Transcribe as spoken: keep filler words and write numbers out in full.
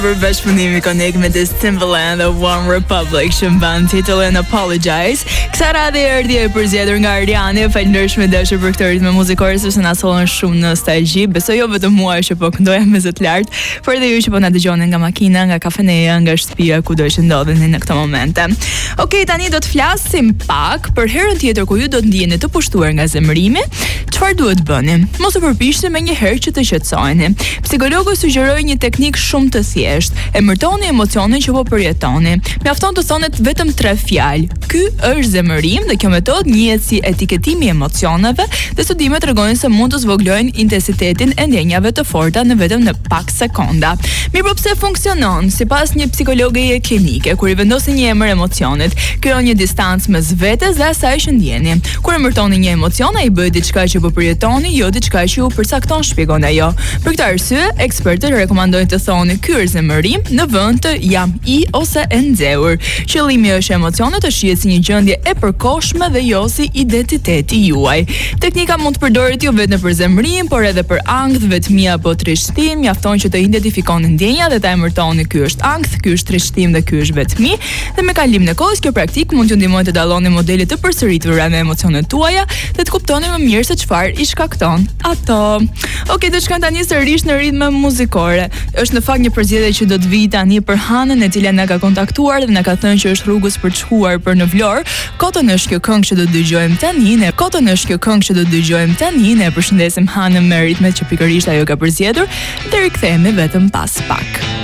Për bashkëpunimi ikonik me The Timbaland dhe One Republic që mban titullin Apologize. Kësa radhë erdhi e përzgjedhur nga Ariani, falëndershme dashur për këtë ritëm muzikor sepse na sollën shumë nostalgji. Besoj jo vetëm mua që po këndoja me zot lart, por edhe ju që po na dëgjoni nga makina, nga kafeneja, nga shtëpia, kudo që ndodheni në këtë momente. Okej, tani do të flasim pak për herën tjetër ku ju do të ndjeni të pushtuar nga zemërimi. Çfarë duhet bëni? Mos u përpiqni më një herë që të qetësoheni. Psikologu sugjeroi një teknikë shumë të thjeshtë. Emërtoni emocionin që po përjetoni. Mjafton të thonet vetëm tre fjalë. Ky është zemërim dhe kjo metodë njihet si etiketimi i emocioneve dhe studimet tregojnë se mund të zvogëlojnë intensitetin e ndjenjave të forta në vetëm në pak sekonda. Mirë, po pse funksionon? Sipas një psikologeje klinike, kur i vendosni një emër emocionit, krijon një distancë mes vetes dhe asaj që ndjeni. Kur emërtoni një emocion, ai bëhet diçka që po përjetoni, jo diçka që ju përcakton, shpjegon ajo. Për këtë arsye, ekspertët rekomandojnë të thoni ky është zemërim në vend të jam i ose e nxehur. Qëllimi është emocionet të shihet si një gjendje e përkohshme dhe jo si identiteti juaj. Teknika mund të përdoret jo vetëm për zemërim, por edhe për ankth, vetmi apo trishtim. Mjafton që të identifikoni ndjenja dhe ta emërtoni ky është ankth, ky është trishtim dhe ky është vetmi. Dhe me kalimin e kohës kjo praktikë mund t'ju ndihmojë të dalloni modelet të përsëritura në emocionet tuaja dhe të kuptoni më mirë se çfarë i shkakton ato. Okej, do të shkojmë tani sërish në ritme muzikore. Është në fakt një përzgjedhje që do të vi tani për Hanën, e cila na ka kontaktuar dhe na ka thënë që është rrugës për të shkuar për në Vlorë. Kotën është kjo këngë që do të dëgjojmë tani. Ne Kotën është kjo këngë që do të dëgjojmë tani. Ne përshëndesim Hanën me ritmet që pikërisht ajo ka përzgjedhur. Dhe rikthehemi vetëm pas pak.